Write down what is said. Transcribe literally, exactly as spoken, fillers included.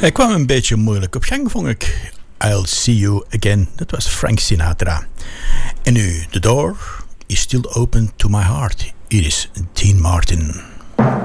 Hij kwam een beetje moeilijk op gang, vond ik. I'll see you again. Dat was Frank Sinatra. En nu, the door is still open to my heart. Hier is Dean Martin.